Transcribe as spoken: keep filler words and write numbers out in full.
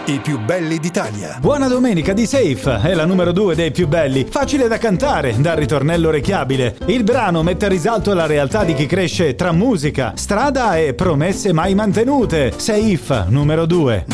I più belli d'Italia. Buona domenica di Safe, è la numero due dei più belli. Facile da cantare, dal ritornello orecchiabile. Il brano mette a risalto la realtà di chi cresce tra musica, strada e promesse mai mantenute. Safe, numero due.